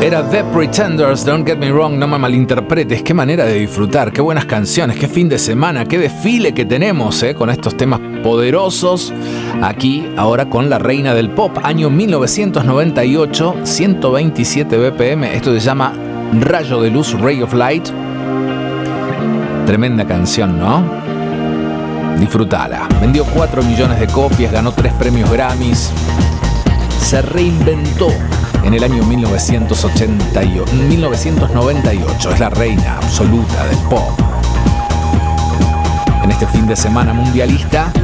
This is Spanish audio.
Era The Pretenders, Don't Get Me Wrong, no me malinterpretes. Qué manera de disfrutar, qué buenas canciones, qué fin de semana, qué desfile que tenemos con estos temas poderosos. Aquí, ahora con la reina del pop, año 1998, 127 BPM. Esto se llama Rayo de Luz, Ray of Light. Tremenda canción, ¿no? Disfrutala. Vendió 4 millones de copias, ganó 3 premios Grammys. Se reinventó en el año 1998. Es la reina absoluta del pop. En este fin de semana mundialista,